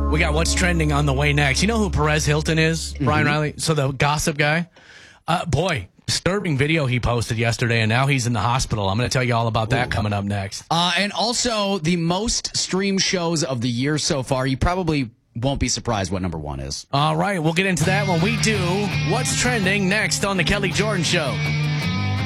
We got what's trending on the way next. You know who Perez Hilton is, Brian Riley? So the gossip guy? Boy, disturbing video he posted yesterday, and now he's in the hospital. I'm going to tell you all about that coming up next. And also, the most streamed shows of the year so far. You probably won't be surprised what number one is. All right, we'll get into that when we do What's Trending next on The Kelly Jordan Show.